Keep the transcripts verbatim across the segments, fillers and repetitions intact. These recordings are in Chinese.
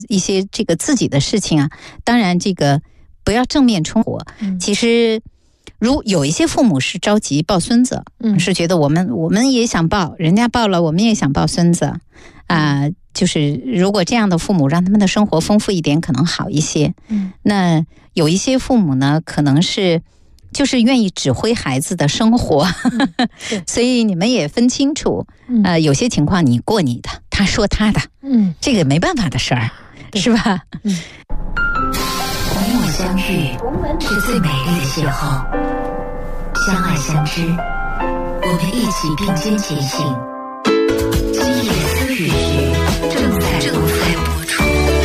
一些这个自己的事情啊，当然这个不要正面冲突。其实如有一些父母是着急抱孙子，嗯，是觉得我们我们也想抱，人家抱了我们也想抱孙子啊、呃，就是如果这样的父母让他们的生活丰富一点可能好一些。嗯，那有一些父母呢可能是就是愿意指挥孩子的生活，嗯、所以你们也分清楚，呃，有些情况你过你的，他说他的，嗯，这个没办法的事儿，是吧？嗯。 同我相遇是最美丽的邂逅，相爱相知，我们一起并肩前行。今夜思雨时正在正在播出。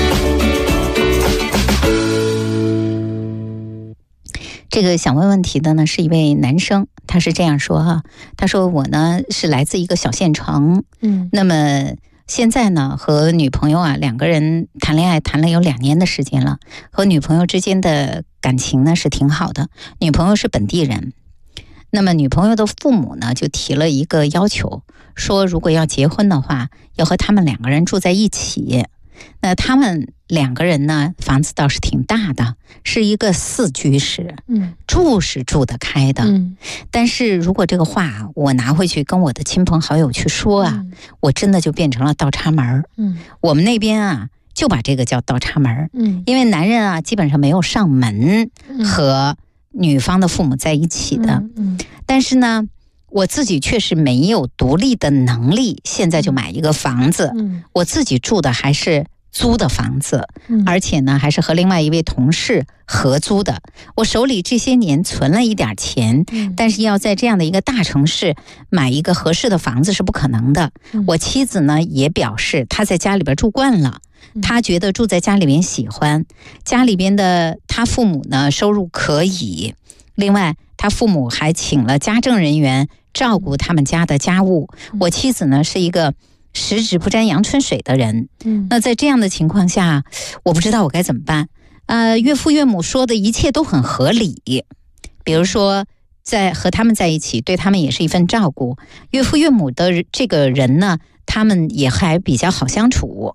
这个想问问题的呢是一位男生，他是这样说哈，他说我呢是来自一个小县城，嗯，那么现在呢和女朋友啊两个人谈恋爱谈了有两年的时间了，和女朋友之间的感情呢是挺好的，女朋友是本地人，那么女朋友的父母呢就提了一个要求，说如果要结婚的话要和他们两个人住在一起。那他们两个人呢房子倒是挺大的，是一个四居室，嗯，住是住得开的，嗯，但是如果这个话我拿回去跟我的亲朋好友去说啊，嗯，我真的就变成了倒插门，嗯，我们那边啊就把这个叫倒插门，嗯，因为男人啊基本上没有上门和女方的父母在一起的，嗯嗯，但是呢我自己确实没有独立的能力，现在就买一个房子，嗯，我自己住的还是租的房子，嗯，而且呢还是和另外一位同事合租的。我手里这些年存了一点钱，嗯，但是要在这样的一个大城市买一个合适的房子是不可能的，嗯，我妻子呢也表示她在家里边住惯了，她觉得住在家里边喜欢，家里边的她父母呢收入可以，另外他父母还请了家政人员照顾他们家的家务，我妻子呢是一个十指不沾阳春水的人，嗯，那在这样的情况下我不知道我该怎么办。呃，岳父岳母说的一切都很合理，比如说在和他们在一起对他们也是一份照顾，岳父岳母的这个人呢他们也还比较好相处，